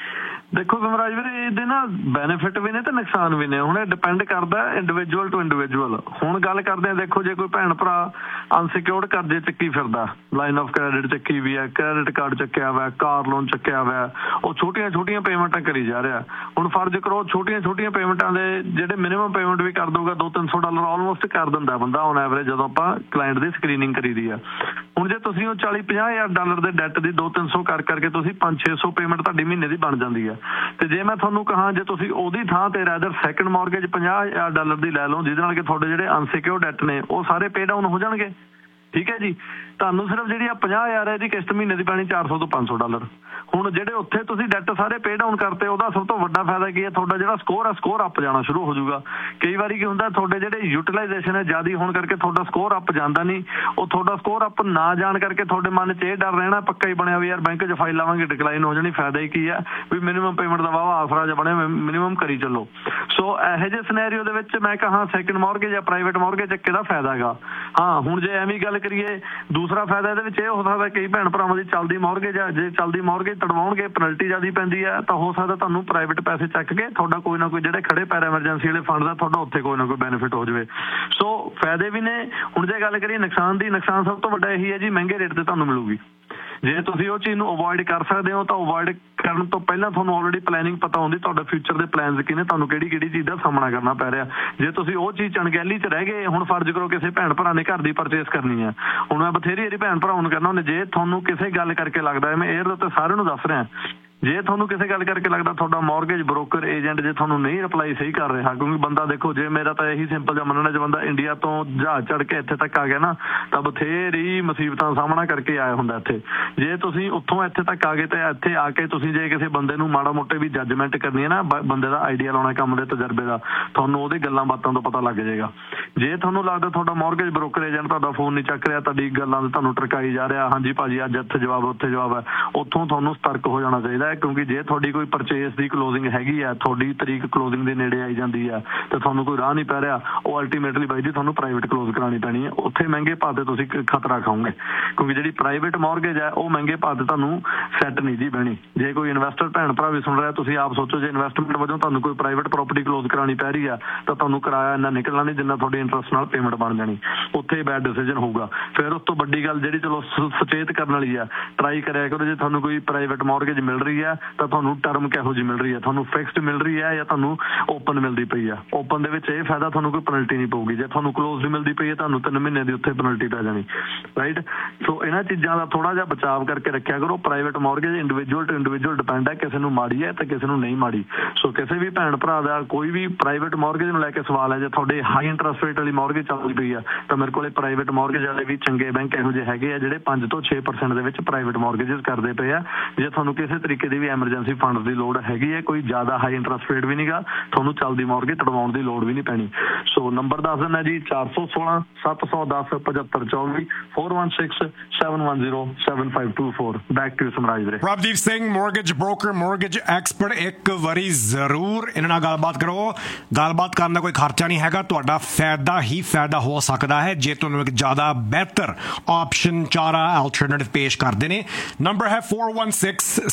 ਦੇਖੋ ਸਮਰਾਜ ਵੀਰੇ ਇਹਦੇ ਨਾ ਬੈਨੀਫਿਟ ਵੀ ਨੇ ਤੇ ਨੁਕਸਾਨ ਵੀ ਨੇ। ਹੁਣ ਇਹ ਡਿਪੈਂਡ ਕਰਦਾ ਇੰਡੀਵਿਜੂਅਲ ਟੂ ਇੰਡੀਵਿਜੂਅਲ। ਹੁਣ ਗੱਲ ਕਰਦੇ ਆ, ਦੇਖੋ ਜੇ ਕੋਈ ਭੈਣ ਭਰਾ ਅਨਸਿਕਿਉਰਡ ਕਰਜ਼ੇ ਚੱਕੀ ਫਿਰਦਾ, ਲਾਈਨ ਆਫ ਕ੍ਰੈਡਿਟ ਚੱਕੀ ਵੀ ਹੈ, ਕ੍ਰੈਡਿਟ ਕਾਰਡ ਚੱਕਿਆ ਵਾ, ਕਾਰ ਲੋਨ ਚੱਕਿਆ ਵਾ, ਉਹ ਛੋਟੀਆਂ ਛੋਟੀਆਂ ਪੇਮੈਂਟਾਂ ਕਰੀ ਜਾ ਰਿਹਾ। ਹੁਣ ਫਰਜ਼ ਕਰੋ ਛੋਟੀਆਂ ਛੋਟੀਆਂ ਪੇਮੈਂਟਾਂ ਦੇ ਜਿਹੜੇ ਮਿਨੀਮਮ ਪੇਮੈਂਟ ਵੀ ਕਰ ਦਊਗਾ ਦੋ ਤਿੰਨ ਸੌ ਡਾਲਰ ਆਲਮੋਸਟ ਕਰ ਦਿੰਦਾ ਬੰਦਾ ਔਨ ਐਵਰੇਜ ਜਦੋਂ ਆਪਾਂ ਕਲਾਇੰਟ ਦੀ ਸਕਰੀਨਿੰਗ ਕਰੀ ਦੀ ਆ। ਹੁਣ ਜੇ ਤੁਸੀਂ ਉਹ ਚਾਲੀ ਪੰਜਾਹ ਹਜ਼ਾਰ ਡਾਲਰ ਦੇ ਡੈਟ ਦੀ ਦੋ ਤਿੰਨ ਸੌ ਕਰ ਕਰਕੇ ਤੁਸੀਂ ਪੰਜ ਛੇ ਸੌ ਪੇਮੈਂਟ ਤੁਹਾਡੀ ਮਹੀਨੇ ਦੀ ਬਣ ਜਾਂਦੀ ਆ। ਤੇ ਜੇ ਮੈਂ ਤੁਹਾਨੂੰ ਕਹਾਂ ਜੇ ਤੁਸੀਂ ਉਹਦੀ ਥਾਂ ਤੇ ਰੈਦਰ ਸੈਕੰਡ ਮੌਰਗੇਜ ਪੰਜਾਹ ਹਜ਼ਾਰ ਡਾਲਰ ਦੀ ਲੈ ਲਓ, ਜਿਹਦੇ ਨਾਲ ਕਿ ਤੁਹਾਡੇ ਜਿਹੜੇ ਅਨਸਿਕਿਉਰਡ ਡੈਟ ਨੇ ਉਹ ਸਾਰੇ ਪੇ ਡਾਊਨ ਹੋ ਜਾਣਗੇ। ਠੀਕ ਹੈ ਜੀ, ਤੁਹਾਨੂੰ ਸਿਰਫ ਜਿਹੜੀ ਆ ਪੰਜਾਹ ਹਜ਼ਾਰ ਹੈ ਦੀ ਕਿਸ਼ਤ ਮਹੀਨੇ ਦੀ ਪੈਣੀ ਚਾਰ ਸੌ ਤੋਂ ਪੰਜ ਸੌ ਡਾਲਰ। ਹੁਣ ਜਿਹੜੇ ਉੱਥੇ ਤੁਸੀਂ ਡੈਟ ਸਾਰੇ ਪੇ ਡਾਊਨ ਕਰਤੇ, ਉਹਦਾ ਸਭ ਤੋਂ ਵੱਡਾ ਫਾਇਦਾ ਕੀ ਹੈ, ਤੁਹਾਡਾ ਜਿਹੜਾ ਸਕੋਰ ਆ ਸਕੋਰ ਅਪ ਜਾਣਾ ਸ਼ੁਰੂ ਹੋ ਜਾਊਗਾ। ਕਈ ਵਾਰੀ ਕੀ ਹੁੰਦਾ, ਤੁਹਾਡੇ ਜਿਹੜੇ ਯੂਟੀਲਾਈਜੇਸ਼ਨ ਹੈ ਜ਼ਿਆਦਾ ਹੋਣ ਕਰਕੇ ਤੁਹਾਡਾ ਸਕੋਰ ਅਪ ਜਾਂਦਾ ਨਹੀਂ। ਉਹ ਤੁਹਾਡਾ ਸਕੋਰ ਅਪ ਨਾ ਜਾਣ ਕਰਕੇ ਤੁਹਾਡੇ ਮਨ 'ਚ ਇਹ ਡਰ ਰਹਿਣਾ ਪੱਕਾ ਹੀ ਬਣਿਆ ਵੀ ਯਾਰ ਬੈਂਕ 'ਚ ਫਾਈਲ ਲਾਵਾਂਗੇ ਡਿਕਲਾਈਨ ਹੋ ਜਾਣੀ। ਫਾਇਦਾ ਹੀ ਕੀ ਹੈ ਵੀ ਮਿਨੀਮਮ ਪੇਮੈਂਟ ਦਾ ਵਾਵਾ ਆਸਰਾ ਜਿਹਾ ਬਣਿਆ, ਮਿਨੀਮਮ ਕਰੀ ਚੱਲੋ। ਸੋ ਇਹੋ ਜਿਹੇ ਸਿਨੈਰੀਓ ਦੇ ਵਿੱਚ ਮੈਂ ਕਹਾਂ ਸੈਕਿੰਡ ਮੌਰਗੇਜ ਜਾਂ ਪ੍ਰਾਈਵੇਟ ਮੌਰਗੇਜ ਚੱਕੇ ਦਾ ਫਾਇਦਾ ਹੈਗਾ। ਹਾਂ ਹੁਣ ਜੇ ਐਵੇਂ ਗੱਲ ਕਰੀਏ, ਦੂਸਰਾ ਫਾਇਦਾ ਇਹਦੇ ਵਿੱਚ ਇਹ ਹੋ ਸਕਦਾ ਕਈ ਭੈਣ ਭਰਾਵਾਂ ਦੀ ਚੱਲਦੀ ਮੌਰਗੇਜ ਆ, ਜੇ ਚੱਲਦੀ ਮੌਰਗੇਜ ਤੜਵਾਉਣਗੇ ਪੈਨਲਟੀ ਜ਼ਿਆਦਾ ਪੈਂਦੀ ਹੈ, ਤਾਂ ਹੋ ਸਕਦਾ ਤੁਹਾਨੂੰ ਪ੍ਰਾਈਵੇਟ ਪੈਸੇ ਚੱਕ ਕੇ ਤੁਹਾਡਾ ਕੋਈ ਨਾ ਕੋਈ ਜਿਹੜੇ ਖੜੇ ਪੈਰ ਐਮਰਜੈਂਸੀ ਵਾਲੇ ਫੰਡ ਦਾ ਤੁਹਾਡਾ ਉੱਥੇ ਕੋਈ ਨਾ ਕੋਈ ਬੈਨੀਫਿਟ ਹੋ ਜਾਵੇ। ਸੋ ਫਾਇਦੇ ਵੀ ਨੇ। ਹੁਣ ਜੇ ਗੱਲ ਕਰੀਏ ਨੁਕਸਾਨ ਦੀ, ਨੁਕਸਾਨ ਸਭ ਤੋਂ ਵੱਡਾ ਇਹੀ ਹੈ ਜੀ ਮਹਿੰਗੇ ਰੇਟ ਤੇ ਤੁਹਾਨੂੰ ਮਿਲੂਗੀ। ਜੇ ਤੁਸੀਂ ਉਹ ਚੀਜ਼ ਨੂੰ ਅਵੋਇਡ ਕਰ ਸਕਦੇ ਹੋ ਤਾਂ ਅਵੋਇਡ ਕਰਨ ਤੋਂ ਪਹਿਲਾਂ ਤੁਹਾਨੂੰ ਆਲਰੇਡੀ ਪਲੈਨਿੰਗ ਪਤਾ ਹੁੰਦੀ, ਤੁਹਾਡਾ ਫਿਊਚਰ ਦੇ ਪਲਾਨਸ ਕੀ ਨੇ, ਤੁਹਾਨੂੰ ਕਿਹੜੀ ਕਿਹੜੀ ਚੀਜ਼ ਦਾ ਸਾਹਮਣਾ ਕਰਨਾ ਪੈ ਰਿਹਾ। ਜੇ ਤੁਸੀਂ ਉਹ ਚੀਜ਼ ਅਣਗਹਿਲੀ 'ਚ ਰਹਿ ਗਏ, ਹੁਣ ਫਰਜ਼ ਕਰੋ ਕਿਸੇ ਭੈਣ ਭਰਾ ਨੇ ਘਰ ਦੀ ਪਰਚੇਸ ਕਰਨੀ ਹੈ, ਹੁਣ ਮੈਂ ਬਥੇਰੀ ਇਹਦੀ ਭੈਣ ਭਰਾਵਾਂ ਨੂੰ ਕਹਿੰਦਾ ਹੁੰਦਾ, ਜੇ ਤੁਹਾਨੂੰ ਕਿਸੇ ਗੱਲ ਕਰਕੇ ਲੱਗਦਾ, ਮੈਂ 에ਅਰ ਦੇ ਉੱਤੇ ਸਾਰਿਆਂ ਨੂੰ ਦੱਸ ਰਿਹਾ, ਜੇ ਤੁਹਾਨੂੰ ਕਿਸੇ ਗੱਲ ਕਰਕੇ ਲੱਗਦਾ ਤੁਹਾਡਾ ਮੌਰਗੇਜ ਬ੍ਰੋਕਰ ਏਜੰਟ ਜੇ ਤੁਹਾਨੂੰ ਨਹੀਂ ਰਿਪਲਾਈ ਸਹੀ ਕਰ ਰਿਹਾ, ਕਿਉਂਕਿ ਬੰਦਾ ਦੇਖੋ ਜੇ ਮੇਰਾ ਤਾਂ ਇਹੀ ਸਿੰਪਲ ਜਿਹਾ ਮੰਨਣਾ, ਜੇ ਬੰਦਾ ਇੰਡੀਆ ਤੋਂ ਜਹਾਜ਼ ਚੜ੍ਹ ਕੇ ਇੱਥੇ ਤੱਕ ਆ ਗਿਆ ਨਾ ਤਾਂ ਬਥੇਰੀ ਮੁਸੀਬਤਾਂ ਦਾ ਸਾਹਮਣਾ ਕਰਕੇ ਆਇਆ ਹੁੰਦਾ ਇੱਥੇ। ਜੇ ਤੁਸੀਂ ਉੱਥੋਂ ਇੱਥੇ ਤੱਕ ਆ ਗਏ ਤੇ ਇੱਥੇ ਆ ਕੇ ਤੁਸੀਂ ਜੇ ਕਿਸੇ ਬੰਦੇ ਨੂੰ ਮਾੜਾ ਮੋਟੇ ਵੀ ਜੱਜਮੈਂਟ ਕਰਨੀ ਹੈ ਨਾ, ਬੰਦੇ ਦਾ ਆਈਡੀਆ ਲਾਉਣਾ ਕੰਮ ਦੇ ਤਜਰਬੇ ਦਾ, ਤੁਹਾਨੂੰ ਉਹਦੇ ਗੱਲਾਂ ਬਾਤਾਂ ਤੋਂ ਪਤਾ ਲੱਗ ਜਾਏਗਾ। ਜੇ ਤੁਹਾਨੂੰ ਲੱਗਦਾ ਤੁਹਾਡਾ ਮੌਰਗੇਜ ਬ੍ਰੋਕਰ ਏਜੰਟ ਤੁਹਾਡਾ ਫੋਨ ਨਹੀਂ ਚੱਕ ਰਿਹਾ, ਤੁਹਾਡੀ ਗੱਲਾਂ ਦੇ ਤੁਹਾਨੂੰ ਟਰਕਾਈ ਜਾ ਰਿਹਾ, ਹਾਂਜੀ ਭਾਜੀ ਅੱਜ ਇੱਥੇ ਜਵਾਬ ਉੱਥੇ ਜਵਾਬ ਹੈ, ਉੱਥੋਂ ਤੁਹਾਨੂੰ ਸਤਰਕ ਹੋ ਜਾਣਾ ਚਾਹੀਦਾ ਹੈ। ਕਿਉਂਕਿ ਜੇ ਤੁਹਾਡੀ ਕੋਈ ਪਰਚੇਸ ਦੀ ਕਲੋਜ਼ਿੰਗ ਹੈਗੀ ਆ, ਤੁਹਾਡੀ ਤਰੀਕ ਕਲੋਜ਼ਿੰਗ ਦੇ ਨੇੜੇ ਆਈ ਜਾਂਦੀ ਆ ਤੇ ਤੁਹਾਨੂੰ ਕੋਈ ਰਾਹ ਨਹੀਂ ਪੈ ਰਿਹਾ, ਉਹ ਅਲਟੀਮੇਟਲੀ ਬਾਈ ਜੀ ਤੁਹਾਨੂੰ ਪ੍ਰਾਈਵੇਟ ਕਲੋਜ਼ ਕਰਾਉਣੀ ਪੈਣੀ ਹੈ। ਉੱਥੇ ਮਹਿੰਗੇ ਭਾਅ ਤੇ ਤੁਸੀਂ ਖਤਰਾ ਖਾਓਗੇ, ਕਿਉਂਕਿ ਜਿਹੜੀ ਪ੍ਰਾਈਵੇਟ ਮੌਰਗੇਜ ਹੈ ਉਹ ਮਹਿੰਗੇ ਭਾਅ ਤੇ ਤੁਹਾਨੂੰ ਸੈੱਟ ਨਹੀਂ ਜੀ ਬਹਿਣੀ। ਜੇ ਕੋਈ ਇਨਵੈਸਟਰ ਭੈਣ ਭਰਾ ਵੀ ਸੁਣ ਰਿਹਾ, ਤੁਸੀਂ ਆਪ ਸੋਚੋ ਜੇ ਇਨਵੈਸਟਮੈਂਟ ਵਜੋਂ ਤੁਹਾਨੂੰ ਕੋਈ ਪ੍ਰਾਈਵੇਟ ਪ੍ਰੋਪਰਟੀ ਕਲੋਜ਼ ਕਰਾਉਣੀ ਪੈ ਰਹੀ ਆ ਤਾਂ ਤੁਹਾਨੂੰ ਕਿਰਾਇਆ ਇੰਨਾ ਨਿਕਲਣਾ ਨਹੀਂ ਜਿੰਨਾ ਤੁਹਾਡੇ ਇੰਟਰਸਟ ਨਾਲ ਪੇਮੈਂਟ ਬਣ ਜਾਣੀ, ਉੱਥੇ ਬੈਡ ਡਿਸੀਜਨ ਹੋਊਗਾ। ਫਿਰ ਉਸ ਤੋਂ ਵੱਡੀ ਗੱਲ ਜਿਹੜੀ ਚਲੋ ਸੁਚੇਤ ਕਰਨ ਵਾਲੀ ਆ, ਟਰਾਈ ਕਰਿਆ ਕਰੋ ਜੇ ਤੁਹਾਨੂੰ ਕੋਈ ਪ੍ਰਾਈਵੇਟ ਮੌਰਗੇਜ ਮਿਲ ਰਹੀ ਆ ਤਾਂ ਤੁਹਾਨੂੰ ਟਰਮ ਕਿਹੋ ਜਿਹੀ ਮਿਲ ਰਹੀ ਹੈ, ਤੁਹਾਨੂੰ ਫਿਕਸਡ ਮਿਲ ਰਹੀ ਹੈ ਜਾਂ ਤੁਹਾਨੂੰ ਓਪਨ ਮਿਲਦੀ ਪਈ ਆ। ਓਪਨ ਦੇ ਵਿੱਚ ਇਹ ਫਾਇਦਾ ਤੁਹਾਨੂੰ ਕੋਈ ਪੈਨਲਟੀ ਨਹੀਂ ਪਊਗੀ, ਜੇ ਤੁਹਾਨੂੰ ਕਲੋਜ਼ਡ ਮਿਲਦੀ ਪਈ ਹੈ ਤੁਹਾਨੂੰ ਤਿੰਨ ਮਹੀਨੇ ਦੀ ਉੱਥੇ ਪੈਨਲਟੀ ਪੈ ਜਾਣੀ, ਰਾਈਟ। ਸੋ ਇਹਨਾਂ ਚੀਜ਼ਾਂ ਦਾ ਥੋੜਾ ਜਿਹਾ ਬਚਾਅ ਕਰਕੇ ਰੱਖਿਆ ਕਰੋ। Private mortgage individual to individual depend ਹੈ, ਕਿਸੇ ਨੂੰ ਮਾੜੀ ਹੈ ਤੇ ਕਿਸੇ ਨੂੰ ਨਹੀਂ ਮਾੜੀ। ਸੋ ਕਿਸੇ ਵੀ ਭੈਣ ਭਰਾ ਦਾ ਕੋਈ ਵੀ ਪ੍ਰਾਈਵੇਟ ਮੌਰਗੇਜ ਨੂੰ ਲੈ ਕੇ ਸਵਾਲ ਹੈ, ਜੇ ਤੁਹਾਡੇ ਹਾਈ ਇੰਟਰਸਟ ਰੇਟ ਵਾਲੀ ਮੌਰਗੇਜ ਚੱਲਦੀ ਪਈ ਆ ਤਾਂ ਮੇਰੇ ਕੋਲੇ ਪ੍ਰਾਈਵੇਟ ਮੌਰਗੇਜ ਵਾਲੇ ਵੀ ਚੰਗੇ ਬੈਂਕ ਇਹੋ ਜਿਹੇ ਹੈਗੇ ਆ ਜਿਹੜੇ ਪੰਜ ਤੋਂ ਛੇ ਪਰਸੈਂਟ ਦੇ ਵਿੱਚ ਪ੍ਰਾਈਵੇਟ ਮੌਰਗੇਜਸ ਕਰਦੇ ਪਏ ਆ। ਜੇ ਤੁਹਾਨੂੰ ਕਿਸੇ ਤਰੀਕੇ ਦੀ ਵੀ ਐਮਰਜੈਂਸੀ ਫੰਡ ਦੀ ਲੋੜ ਹੈਗੀ ਹੈ, ਕੋਈ ਜ਼ਿਆਦਾ ਹਾਈ ਇੰਟਰਸਟ ਰੇਟ ਵੀ ਨਹੀਂਗਾ, ਤੁਹਾਨੂੰ ਚੱਲਦੀ ਮੌਰਗੇਜ ਤੜਵਾਉਣ ਦੀ ਲੋੜ ਵੀ ਨਹੀਂ ਪੈਣੀ। ਸੋ ਨੰਬਰ ਦੱਸ ਦਿੰਦਾ ਜੀ, ਚਾਰ ਸੌ ਸੋਲਾਂ ਸੱਤ ਸੌ ਦਸ ਪਝੱਤਰ ਚੌਵੀ four one six seven one zero seven five two four। Back to ਸਮਰਾਜ ਵੀਰੇ। Prabhdeep Singh mortgage broker, mortgage expert, ਇੱਕ ਵਾਰੀ ਜ਼ਰੂਰ ਇਹਨਾਂ ਨਾਲ ਗੱਲਬਾਤ ਕਰੋ। ਗੱਲਬਾਤ ਕਰਨ ਦਾ ਕੋਈ ਖਰਚਾ ਨਹੀਂ ਹੈਗਾ, ਤੁਹਾਡਾ ਫਾਇਦਾ ਹੀ ਫਾਇਦਾ ਹੋ ਸਕਦਾ ਹੈ ਜੇ ਤੁਹਾਨੂੰ ਇੱਕ ਜ਼ਿਆਦਾ ਬਿਹਤਰ ਆਪਸ਼ਨ ਚਾਰਾ ਅਲਟਰਨੇਟਿਵ ਪੇਸ਼ ਕਰਦੇ ਨੇ। ਨੰਬਰ ਹੈ four one six seven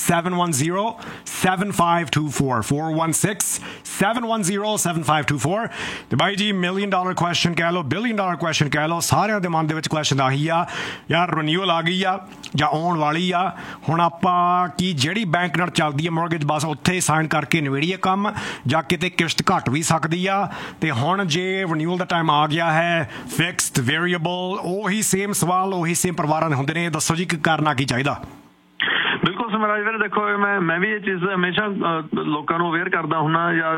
one zero seven five two four four one six seven one zero seven five two four ਤੇ ਬਾਈ ਜੀ ਮਿਲੀਅਨ ਡਾਲਰ ਕੁਐਸਚਨ ਕਹਿ ਲਓ, ਬਿਲੀਅਨ ਡਾਲਰ ਕੁਐਸਚਨ ਕਹਿ ਲਓ, ਸਾਰਿਆਂ ਦੇ ਮਨ ਦੇ ਵਿੱਚ ਕੁਐਸਚਨ ਆਹੀ ਆ ਯਾਰ ਰਿਨਿਊਅਲ ਆ ਗਈ ਆ ਜਾਂ ਆਉਣ ਵਾਲੀ ਆ, ਹੁਣ ਆਪਾਂ ਕੀ ਜਿਹੜੀ ਬੈਂਕ ਨਾਲ ਚੱਲਦੀ ਹੈ ਮੌਰਗੇਜ ਬਸ ਉੱਥੇ ਸਾਈਨ ਕਰਕੇ ਨਿਬੇੜੀਏ ਕੰਮ ਜਾਂ ਕਿਤੇ ਕਿਸ਼ਤ ਘੱਟ ਵੀ ਸਕਦੀ ਆ। ਤੇ ਹੁਣ ਜੇ ਰਿਨਿਊਅਲ ਦਾ ਟਾਈਮ ਆ ਗਿਆ ਹੈ, ਫਿਕਸਡ ਵੇਰੀਏਬਲ ਉਹੀ ਸੇਮ ਸਵਾਲ ਉਹੀ ਸੇਮ ਪਰਿਵਾਰਾਂ ਦੇ ਹੁੰਦੇ ਨੇ, ਦੱਸੋ ਜੀ ਕਿ ਕਰਨਾ ਕੀ ਚਾਹੀਦਾ? ਬਿਲਕੁਲ ਸਮਰਾਜ ਵੀਰੇ, ਦੇਖੋ ਮੈਂ ਮੈਂ ਵੀ ਇਹ ਚੀਜ਼ ਹਮੇਸ਼ਾ ਲੋਕਾਂ ਨੂੰ ਅਵੇਅਰ ਕਰਦਾ ਹੁੰਦਾ ਜਾਂ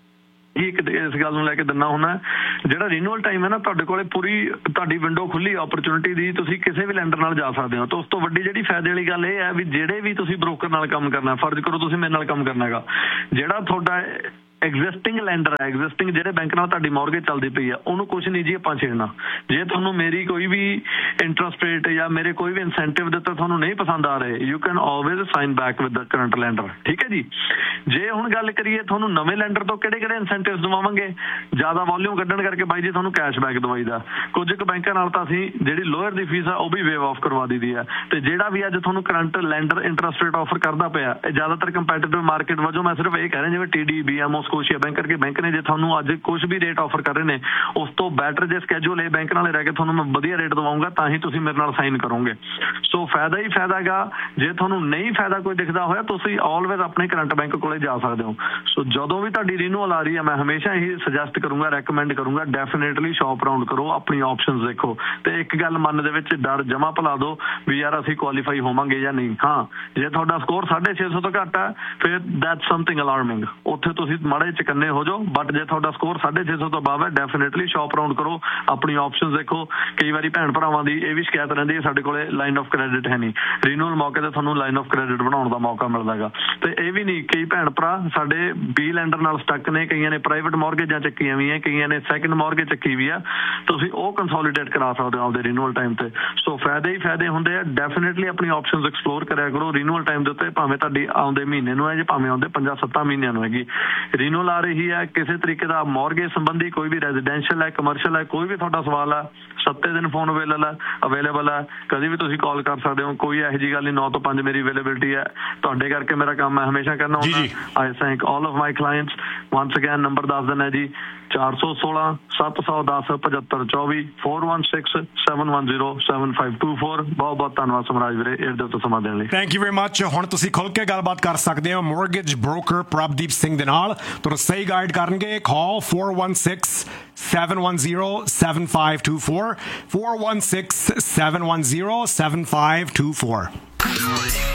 ਇੱਕ ਇਸ ਗੱਲ ਨੂੰ ਲੈ ਕੇ ਦਿੰਦਾ ਹੁੰਦਾ, ਜਿਹੜਾ ਰੀਨਿਊਅਲ ਟਾਈਮ ਹੈ ਨਾ ਤੁਹਾਡੇ ਕੋਲੇ ਪੂਰੀ ਤੁਹਾਡੀ ਵਿੰਡੋ ਖੁੱਲੀ ਓਪਰਚੁਨਿਟੀ ਦੀ, ਤੁਸੀਂ ਕਿਸੇ ਵੀ ਲੈਂਡਰ ਨਾਲ ਜਾ ਸਕਦੇ ਹੋ। ਤਾਂ ਉਸ ਤੋਂ ਵੱਡੀ ਜਿਹੜੀ ਫਾਇਦੇ ਵਾਲੀ ਗੱਲ ਇਹ ਹੈ ਵੀ ਜਿਹੜੇ ਵੀ ਤੁਸੀਂ ਬ੍ਰੋਕਰ ਨਾਲ ਕੰਮ ਕਰਨਾ, ਫਰਜ਼ ਕਰੋ ਤੁਸੀਂ ਮੇਰੇ ਨਾਲ ਕੰਮ ਕਰਨਾ ਹੈਗਾ, ਜਿਹੜਾ ਤੁਹਾਡਾ ਐਗਜ਼ਿਸਟਿੰਗ ਲੈਂਡਰ ਹੈ, ਐਗਜ਼ਿਸਟਿੰਗ ਜਿਹੜੇ ਬੈਂਕ ਨਾਲ ਤੁਹਾਡੀ ਮੌਰਗੇਜ ਚੱਲਦੀ ਪਈ ਆ, ਉਹਨੂੰ ਕੁਛ ਨਹੀਂ ਜੀ ਆਪਾਂ ਛੇੜਨਾ। ਜੇ ਤੁਹਾਨੂੰ ਮੇਰੀ ਕੋਈ ਵੀ ਇੰਟਰਸਟ ਰੇਟ ਜਾਂ ਮੇਰੇ ਕੋਈ ਵੀ ਇਨਸੈਂਟਿਵ ਦਿੱਤਾ ਤੁਹਾਨੂੰ ਨਹੀਂ ਪਸੰਦ ਆ ਰਹੇ, you can always sign back with the current lander, ਠੀਕ ਹੈ ਜੀ। ਜੇ ਹੁਣ ਗੱਲ ਕਰੀਏ ਤੁਹਾਨੂੰ ਨਵੇਂ ਲੈਂਡਰ ਤੋਂ ਕਿਹੜੇ ਕਿਹੜੇ ਇਨਸੈਂਟਿਵ ਦਵਾਵਾਂਗੇ, ਜ਼ਿਆਦਾ ਵੋਲਿਊਮ ਕੱਢਣ ਕਰਕੇ ਬਾਈ ਜੀ ਤੁਹਾਨੂੰ ਕੈਸ਼ਬੈਕ ਦਵਾਈਦਾ, ਕੁਝ ਕੁ ਬੈਂਕਾਂ ਨਾਲ ਤਾਂ ਅਸੀਂ ਜਿਹੜੀ ਲੋਅਰ ਦੀ ਫੀਸ ਆ ਉਹ ਵੀ ਵੇਵ ਆਫ ਕਰਵਾ ਦਈਦੀ ਆ। ਤੇ ਜਿਹੜਾ ਵੀ ਅੱਜ ਤੁਹਾਨੂੰ current lander interest rate offer ਕਰਦਾ ਪਿਆ, ਇਹ ਜ਼ਿਆਦਾਤਰ ਕੰਪੈਟੀਟਿਵ ਮਾਰਕੀਟ ਵਜੋਂ ਮੈਂ ਸਿਰਫ ਇਹ ਕਹਿ ਰਿਹਾ, ਜਿਵੇਂ T D B M Scotia bank ਕਰਕੇ ਬੈਂਕ ਨੇ ਜੇ ਤੁਹਾਨੂੰ ਅੱਜ ਕੁਝ ਵੀ ਰੇਟ ਆਫਰ ਕਰ ਰਹੇ ਨੇ, ਉਸ ਤੋਂ ਬੈਟਰ ਜੇ ਸਕੈਜੂਲ ਇਹ ਬੈਂਕ ਨਾਲ ਰਹਿ ਕੇ ਤੁਹਾਨੂੰ ਮੈਂ ਵਧੀਆ ਰੇਟ ਦਵਾਉਂਗਾ ਤਾਂ ਹੀ ਤੁਸੀਂ ਮੇਰੇ ਨਾਲ ਸਾਈਨ ਕਰੋਗੇ। ਸੋ ਫਾਇਦਾ ਹੀ ਫਾਇਦਾ ਗਾ। ਜੇ ਤੁਹਾਨੂੰ ਨਹੀਂ ਫਾਇਦਾ ਕੋਈ ਦਿਖਦਾ ਹੋਇਆ, ਤੁਸੀਂ ਆਲਵੇਜ਼ ਆਪਣੇ ਕਰੰਟ ਬੈਂਕ ਕੋਲੇ ਜਾ ਸਕਦੇ ਹੋ। ਸੋ ਜਦੋਂ ਵੀ ਤੁਹਾਡੀ ਰੀਨਿਊਅਲ ਆ ਰਹੀ ਹੈ, ਮੈਂ ਹਮੇਸ਼ਾ ਇਹ ਸੁਜੈਸਟ ਕਰੂੰਗਾ, ਰეკਮੈਂਡ ਕਰੂੰਗਾ, ਡੈਫੀਨੇਟਲੀ ਸ਼ੌਪ ਰਾਉਂਡ ਕਰੋ, ਆਪਣੀ ਆਪਸ਼ਨਸ ਦੇਖੋ ਤੇ ਇੱਕ ਗੱਲ ਮਨ ਦੇ ਵਿੱਚ ਡਰ ਜਮਾ ਭੁਲਾ ਦਿਓ ਵੀ ਯਾਰ ਅਸੀਂ ਕੁਆਲੀਫਾਈ ਹੋਵਾਂਗੇ ਜਾਂ ਨਹੀਂ। ਹਾਂ, ਜੇ ਤੁਹਾਡਾ ਸਕੋਰ ਸਾਢੇ ਛੇ ਸੌ ਤੋਂ ਘੱਟ ਹੈ ਫਿਰ ਦੈਟਸ ਸਮਥਿੰਗ ਅਲਾਰਮਿੰਗ, ਉੱਥੇ ਤੁਸੀਂ ਮਾੜੇ ਚਕੰਨੇ ਹੋ ਜਾਓ। ਬਟ ਜੇ ਤੁਹਾਡਾ ਸਕੋਰ ਸਾਢੇ ਛੇ ਸੌ ਤੋਂ ਅਬਵ ਹੈ, ਡੈਫੀਨੇਟਲੀ ਸ਼ੌਪ ਰਾਉਂਡ ਕਰੋ, ਆਪਣੀ ਆਪਸ਼ਨਸ ਦੇਖੋ। ਕਈ ਵਾਰੀ ਭੈਣ ਭਰਾਵਾਂ ਦੀ ਇਹ ਵੀ ਸ਼ਿਕਾਇਤ ਰਹਿੰਦੀ ਹੈ ਸਾਡੇ ਕੋਲੇ ਲਾਈਨ ਆਫ ਕ੍ਰੈਡਿਟ ਹੈ ਨਹੀਂ, ਰੀਨਿਊਅਲ ਮੌਕੇ ਤੇ ਤੁਹਾਨੂੰ ਲਾਈਨ ਆਫ ਕ੍ਰੈਡਿਟ ਬਣਾਉਣ ਦਾ ਮੌਕਾ ਮਿਲਦਾ ਹੈਗਾ। ਤੇ ਇਹ ਵੀ ਨਹੀਂ, ਕਈ ਭੈਣ ਭਰਾ ਸਾਡੇ ਬੀ ਲੈਂਡਰ ਨਾਲ ਸਟਕ ਨੇ, ਕਈਆਂ ਨੇ ਪ੍ਰਾਈਵੇਟ ਮੌਰਗੇਜਾਂ ਚੱਕੀਆਂ ਵੀ ਹੈ, ਕਈਆਂ ਨੇ ਸੈਕਿੰਡ ਮੌਰਗੇਜ ਚੱਕੀ ਵੀ ਆ, ਤੁਸੀਂ ਉਹ ਕੰਸੋਲੀਡੇਟ ਕਰਾ ਸਕਦੇ ਹੋ ਆਪਦੇ ਰੀਨਿਊਅਲ ਟਾਈਮ ਤੇ। ਸੋ ਫਾਇਦੇ ਹੀ ਫਾਇਦੇ ਹੁੰਦੇ ਆ, ਡੈਫੀਨੇਟਲੀ ਆਪਣੀ ਆਪਸ਼ਨਸ ਐਕਸਪਲੋਰ ਕਰਿਆ ਕਰੋ ਰੀਨਿਊਅਲ ਟਾਈਮ ਦੇ ਉੱਤੇ, ਭਾਵੇਂ ਤੁਹਾਡੀ ਆਉਂਦੇ ਮਹੀਨੇ ਨੂੰ ਹੈ ਜਾਂ ਭਾਵੇਂ ਆਉਂਦੇ ਪੰਜਾਂ ਸੱਤਾਂ ਮਹੀਨਿਆਂ ਨੂੰ ਹੈਗੀ। ਰੀਨਿਊਅਲ ਆ ਰਹੀ ਹੈ, ਕਿਸੇ ਤਰੀਕੇ ਦਾ ਮੌਰਗੇਜ ਸੰਬੰਧੀ ਕੋਈ ਵੀ ਰੈਜ਼ੀਡੈਂਸ਼ੀਅਲ ਹੈ, ਕਮਰਸ਼ੀਅਲ ਹੈ, ਕੋਈ ਵੀ ਤੁਹਾਡਾ ਸਵਾਲ ਹੈ, ਸੱਤੇ ਦਿਨ ਫੋਨ ਅਵੇਲੇਬਲ ਹੈ ਅਵੇਲੇਬਲ ਹੈ ਕਦੀ ਵੀ ਤੁਸੀਂ ਕਾਲ ਕਰ ਸਕਦੇ ਹੋ, ਕੋਈ ਇਹੋ ਜਿਹੀ ਗੱਲ ਨਹੀਂ। ਨੌ ਤੋਂ ਪੰਜ ਮੇਰੀ ਅਵੇਲੇਬਿਲਿਟੀ ਹੈ, ਤੁਹਾਡੇ ਕਰਕੇ ਮੇਰਾ ਕੰਮ ਹੈ ਹਮੇਸ਼ਾ ਕਰਨਾ ਹੁੰਦਾ। ਆਈ thank all of my clients once again. Number ਦੱਸ ਦਿੰਦਾ ਹੈ ਜੀ, ਚਾਰ ਸੌ ਸੋਲਾਂ ਸੱਤ ਸੌ ਦਸ ਪਝੱਤਰ ਚੌਵੀ four one six seven one zero seven five two four. ਬਹੁਤ ਬਹੁਤ ਧੰਨਵਾਦ ਸਮਰਾਜ ਵੀਰੇ ਇਹਦੇ ਉੱਤੇ ਸਮਾਂ ਦੇਣ ਲਈ। Thank you very much. ਹੁਣ ਤੁਸੀਂ ਖੁੱਲ ਕੇ ਗੱਲਬਾਤ ਕਰ ਸਕਦੇ ਹੋ ਮੌਰਗੇਜ ਬ੍ਰੋਕਰ ਪ੍ਰਭਦੀਪ ਸਿੰਘ ਦੇ ਨਾਲ, ਤੁਹਾਨੂੰ ਸਹੀ ਗਾਈਡ ਕਰਨਗੇ। ਕਾਲ four one six seven one zero seven five two four four one six seven one zero seven five two four।